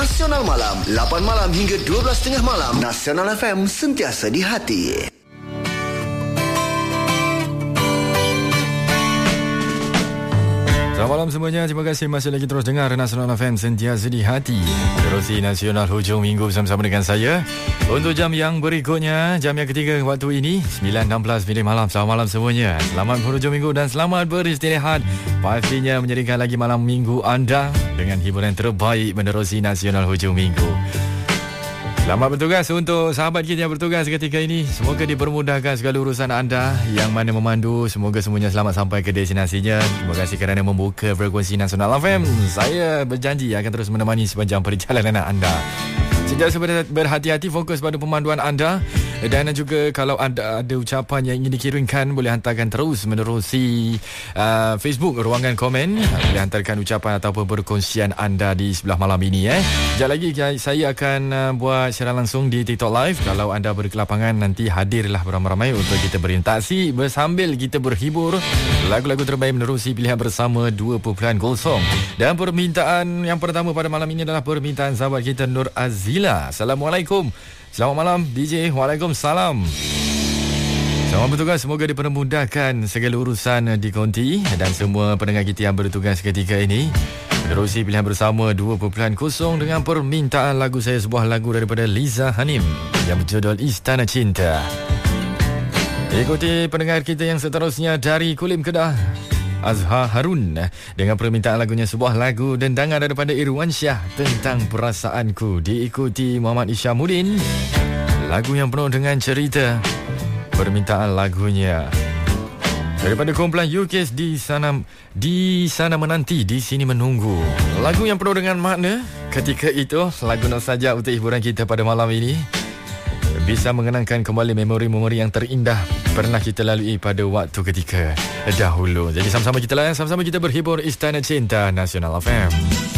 Nasional Malam 8 malam hingga 12.30 malam. Nasional FM, sentiasa di hati. Selamat malam semuanya. Terima kasih masih lagi terus dengar Nasional FM, sentiasa di hati. Terusi Nasional hujung minggu bersama-sama dengan saya. Untuk jam yang berikutnya, jam yang ketiga waktu ini 9.16 minit malam. Selamat malam semuanya. Selamat berhujung minggu dan selamat beristirahat. Pastinya menjadikan lagi malam minggu anda dengan hiburan terbaik menerusi Nasional hujung minggu. Selamat bertugas untuk sahabat kita yang bertugas ketika ini. Semoga dipermudahkan segala urusan anda yang mana memandu. Semoga semuanya selamat sampai ke destinasinya. Terima kasih kerana membuka frekuensi Nasional FM. Saya berjanji akan terus menemani sepanjang perjalanan anda. Sentiasa berhati-hati, fokus pada pemanduan anda. Dan juga kalau anda ada ucapan yang ingin dikirimkan, boleh hantarkan terus menerusi Facebook ruangan komen. Boleh hantarkan ucapan ataupun perkongsian anda di sebelah malam ini. Sekejap lagi saya akan buat siaran langsung di TikTok Live. Kalau anda berkelapangan, nanti hadirlah beramai-ramai untuk kita berinteraksi sambil kita berhibur. Lagu-lagu terbaik menerusi pilihan bersama 2.0. Dan permintaan yang pertama pada malam ini adalah permintaan sahabat kita Nur Azila. Assalamualaikum. Selamat malam DJ. Waalaikumsalam. Selamat bertugas. Semoga dipermudahkan segala urusan di konti. Dan semua pendengar kita yang bertugas ketika ini menerusi pilihan bersama 2.0 dengan permintaan lagu saya, sebuah lagu daripada Liza Hanim yang berjudul Istana Cinta. Ikuti pendengar kita yang seterusnya dari Kulim Kedah, Azhar Harun dengan permintaan lagunya, sebuah lagu dendangan daripada Irwan Syah, Tentang Perasaanku. Diikuti Muhammad Isyamuddin, lagu yang penuh dengan cerita. Permintaan lagunya daripada kumpulan UKIS, di sana menanti, di sini menunggu. Lagu yang penuh dengan makna. Ketika itu lagu nak saja untuk hiburan kita pada malam ini, bisa mengenangkan kembali memori-memori yang terindah pernah kita lalui pada waktu ketika dahulu. Jadi sama-sama kita berhibur Istana Cinta Nasional FM.